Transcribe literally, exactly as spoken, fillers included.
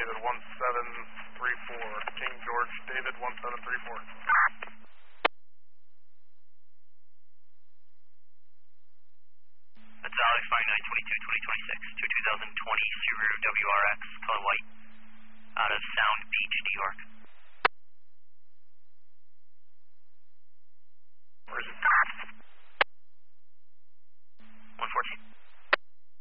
David one seven three four. King George, David one seven three four. That's Alex five nine two two twenty twenty-six to two thousand twenty Subaru W R X, color white, out of Sound Beach, New York.